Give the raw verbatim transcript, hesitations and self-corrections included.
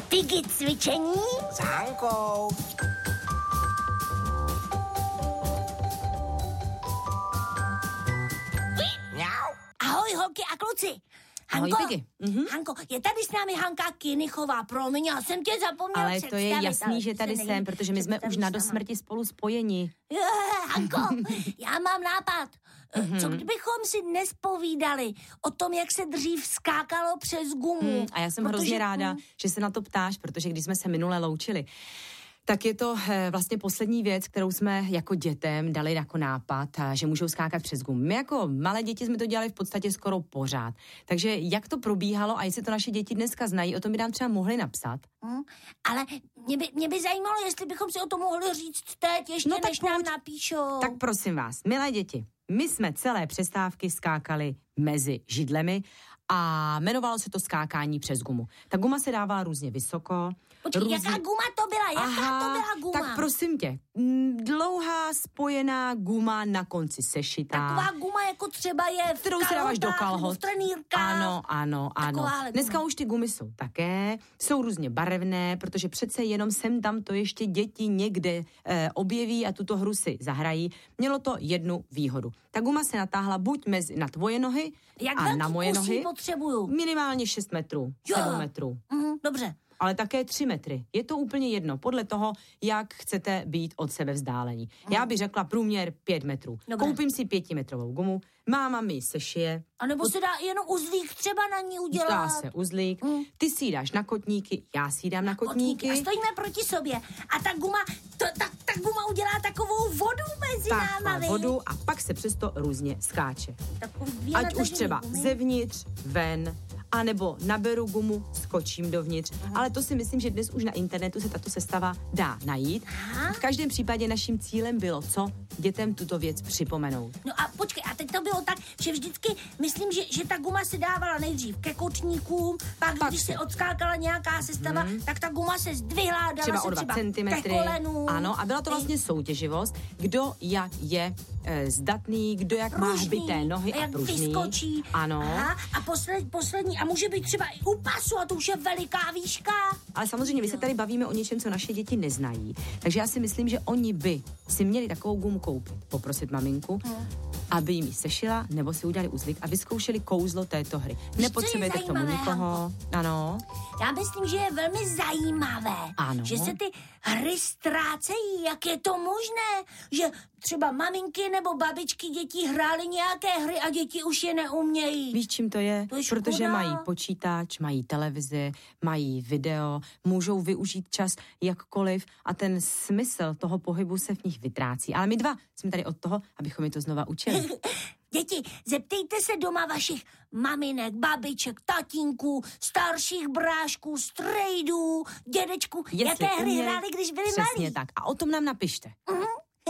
Tigi cvičení s Hankou. Ahoj, holky a kluci. Hanko, Ahoj, Piggy. Mhm. Hanko, je tady s námi Hanka Kinichová. Promiň, já jsem tě zapomněl Ale představit. to je jasný, ale že tady se jsem, protože my jsme už na dosmrti spolu spojeni. Je, Hanko, já mám nápad. Mm-hmm. Co kdybychom si dnes povídali o tom, jak se dřív skákalo přes gumu? Hmm, a já jsem protože, hrozně ráda, hm, že se na to ptáš, protože když jsme se minule loučili, tak je to eh, vlastně poslední věc, kterou jsme jako dětem dali jako nápad, a že můžou skákat přes gumu. My jako malé děti jsme to dělali v podstatě skoro pořád. Takže jak to probíhalo a jestli to naše děti dneska znají, o tom by nám třeba mohli napsat. Hm, ale mě by, mě by zajímalo, jestli bychom si o tom mohli říct teď, ještě No tak než nám pojď. napíšou. Tak prosím vás, milé děti, my jsme celé přestávky skákali mezi židlemi a jmenovalo se to skákání přes gumu. Ta guma se dávala různě vysoko. Počkej, různě... jaká guma to byla? Jaká Aha, to byla guma? tak prosím tě, m, dlouhá spojená guma na konci sešitá. Taková guma, jako třeba je v Kterou si dáváš do kalhotách nebo kalhot. v trenýrkách. Ano, ano, ano. Takováhle Dneska guma. už ty gumy jsou také, jsou různě barevné, protože přece jenom sem tam to ještě děti někde eh, objeví a tuto hru si zahrají. Mělo to jednu výhodu. Ta guma se natáhla buď mezi, na tvoje nohy Jak a velký na moje kusy nohy. potřebuju? Minimálně šest metrů, Jo. sedm metrů. Mhm, dobře. Ale také tři metry. Je to úplně jedno, podle toho, jak chcete být od sebe vzdálení. Já bych řekla průměr pět metrů. Dobré. Koupím si pětimetrovou gumu, máma mi sešije, A nebo se dá jenom uzlík třeba na ní udělat. dá se uzlík, Mm. ty si jí dáš na kotníky, já si jí dám na kotníky. A stojíme proti sobě. A ta guma, to, ta, ta guma udělá takovou vodu mezi náma, Takhle viď? vodu a pak se přesto různě skáče. Takový dvě Ať už natažený třeba gumy. zevnitř, ven, anebo naberu gumu, skočím dovnitř. Ale to si myslím, že dnes už na internetu se tato sestava dá najít. Aha. V každém případě naším cílem bylo co? Dětem tuto věc připomenout. No a počkej, a teď to bylo tak, že vždycky, myslím, že, že ta guma se dávala nejdřív ke kotníkům, pak, Pak když se- se odskákala nějaká sestava, Hmm. tak ta guma se zdvihla, dala Třeba se o dva třeba centimetry. ke kolenu. Ano, a byla to vlastně soutěživost, kdo jak je e, zdatný, kdo jak má Pružný, hbité nohy a jak pružný. vyskočí. Ano. Aha, a posled, poslední, a může být třeba i u pasu, a to už je veliká výška. Ale samozřejmě, my se tady bavíme o něčem, co naše děti neznají. Takže já si myslím, že oni by si měli takovou gumu koupit. Poprosit maminku, Hmm. aby jim ji sešila, nebo si udělali uzlik a vyzkoušeli kouzlo této hry. co je Nepotřebujete k tomu zajímavé, nikoho. Ano. Já myslím, že je velmi zajímavé, Ano. že se ty hry ztrácejí. Jak je to možné, že třeba maminky nebo babičky dětí hrály nějaké hry a děti už je neumějí? Víš, čím to je? To je škoda. Protože mají počítač, mají televizi, mají video, můžou využít čas jakkoliv a ten smysl toho pohybu se v nich vytrácí. Ale my dva jsme tady od toho, abychom je to znova učili. Děti, zeptejte se doma vašich maminek, babiček, tatínků, starších brášků, strejdů, dědečků, Jestli jaké hry uměli, hráli, když byli přesně malí. tak. A o tom nám napište. Mhm.